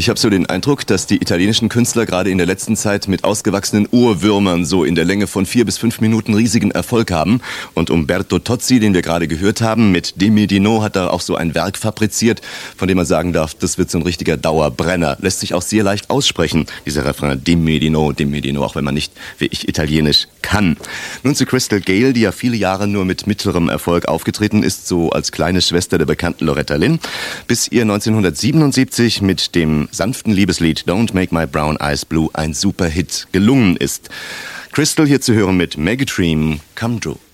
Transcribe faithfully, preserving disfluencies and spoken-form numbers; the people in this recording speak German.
Ich habe so den Eindruck, dass die italienischen Künstler gerade in der letzten Zeit mit ausgewachsenen Ohrwürmern so in der Länge von vier bis fünf Minuten riesigen Erfolg haben. Und Umberto Tozzi, den wir gerade gehört haben, mit Dimmi di No hat da auch so ein Werk fabriziert, von dem man sagen darf, das wird so ein richtiger Dauerbrenner. Lässt sich auch sehr leicht aussprechen, dieser Refrain Dimmi di No, Dimmi di No, auch wenn man nicht wie ich Italienisch kann. Nun zu Crystal Gayle, die ja viele Jahre nur mit mittlerem Erfolg aufgetreten ist, so als kleine Schwester der bekannten Loretta Lynn, bis ihr neunzehnhundertsiebenundsiebzig mit dem sanften Liebeslied Don't Make My Brown Eyes Blue ein Superhit gelungen ist. Crystal hier zu hören mit Make a Dream Come True.